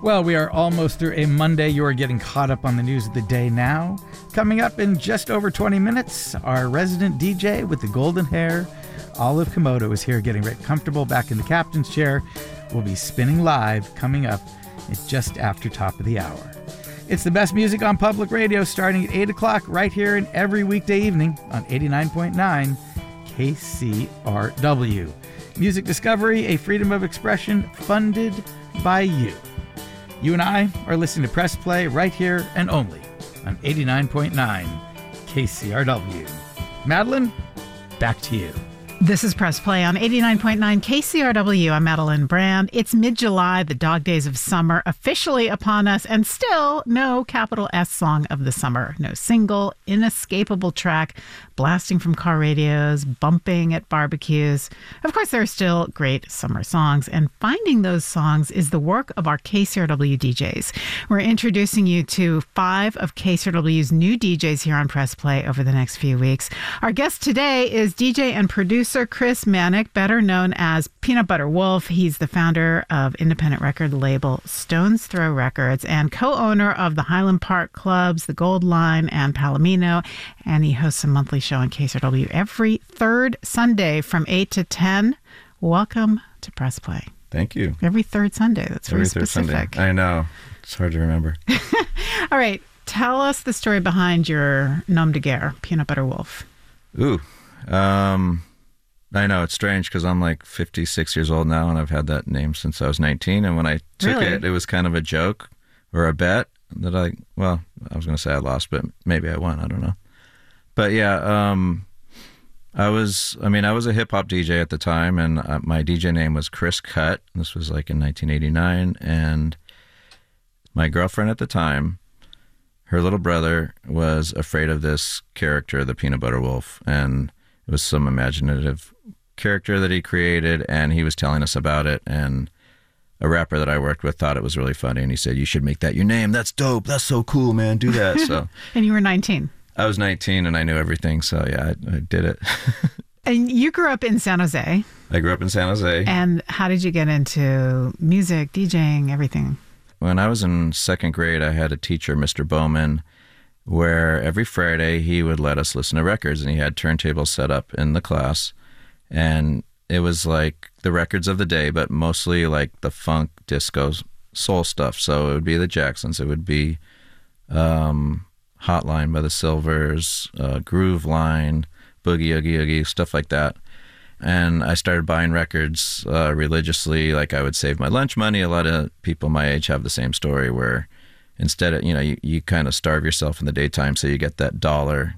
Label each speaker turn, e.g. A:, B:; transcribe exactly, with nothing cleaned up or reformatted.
A: Well, we are almost through a Monday. You are getting caught up on the news of the day now. Coming up in just over twenty minutes, our resident D J with the golden hair, Olive Komodo, is here getting right comfortable back in the captain's chair. We'll be spinning live coming up at just after top of the hour. It's the best music on public radio starting at eight o'clock right here and every weekday evening on eighty-nine point nine K C R W. Music discovery, a freedom of expression funded by you. You and I are listening to Press Play right here and only on eighty-nine point nine K C R W. Madeline, back to you.
B: This is Press Play on eighty-nine point nine K C R W. I'm Madeline Brand. It's mid-July, the dog days of summer officially upon us, and still no capital S song of the summer. No single, inescapable track blasting from car radios, bumping at barbecues. Of course, there are still great summer songs, and finding those songs is the work of our K C R W D Js. We're introducing you to five of K C R W's new D Js here on Press Play over the next few weeks. Our guest today is D J and producer Chris Manick, better known as Peanut Butter Wolf. He's the founder of independent record label Stones Throw Records and co-owner of the Highland Park Clubs, the Gold Line, and Palomino. And he hosts a monthly show on K C R W every third Sunday from eight to ten. Welcome to Press Play.
C: Thank you.
B: Every third Sunday. That's very
C: every
B: specific.
C: Third Sunday. I know. It's hard to remember.
B: All right. Tell us the story behind your nom de guerre, Peanut Butter Wolf.
C: Ooh. Um... I know, it's strange because I'm like fifty-six years old now and I've had that name since I was nineteen. And when I took
B: Really?
C: it, it was kind of a joke or a bet that I, well, I was going to say I lost, but maybe I won. I don't know. But yeah, um, I was, I mean, I was a hip hop D J at the time and uh, my D J name was Chris Cut. This was like in nineteen eighty-nine. And my girlfriend at the time, her little brother was afraid of this character, the Peanut Butter Wolf. And it was some imaginative character that he created, and he was telling us about it, and a rapper that I worked with thought it was really funny, and he said, you should make that your name. That's dope. That's so cool, man. Do that. So
B: And you were nineteen.
C: I was nineteen, and I knew everything, so yeah, I, I did it.
B: And you grew up in San Jose.
C: I grew up in San Jose.
B: And how did you get into music, DJing, everything?
C: When I was in second grade, I had a teacher, Mister Bowman, where every Friday he would let us listen to records, and he had turntables set up in the class, and it was like the records of the day, but mostly like the funk, disco, soul stuff. So it would be the Jacksons, it would be um, Hotline by the Silvers, uh, Groove Line, Boogie Oogie Oogie, stuff like that. And I started buying records uh, religiously. Like I would save my lunch money. A lot of people my age have the same story where instead of, you know, you, you kind of starve yourself in the daytime so you get that dollar